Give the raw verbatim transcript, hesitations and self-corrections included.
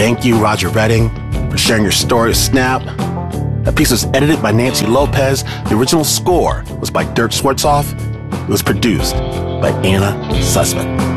Thank you, Roger Redding, for sharing your story with Snap. That piece was edited by Nancy Lopez. The original score was by Dirk Schwartzoff. It was produced by Anna Sussman.